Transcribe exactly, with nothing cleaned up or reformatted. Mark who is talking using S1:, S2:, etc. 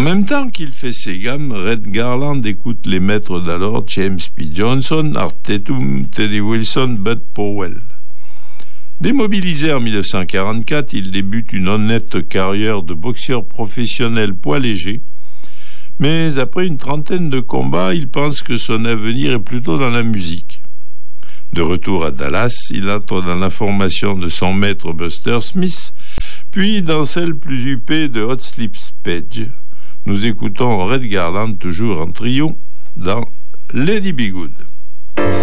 S1: même temps qu'il fait ses gammes, Red Garland écoute les maîtres d'alors James P. Johnson, Art Tatum, Teddy Wilson, Bud Powell. Démobilisé en dix-neuf cent quarante-quatre, il débute une honnête carrière de boxeur professionnel poids léger, mais après une trentaine de combats, il pense que son avenir est plutôt dans la musique. De retour à Dallas, il entre dans la formation de son maître Buster Smith, puis dans celle plus huppée de Hot Slips Page. Nous écoutons Red Garland toujours en trio dans Lady Be Good.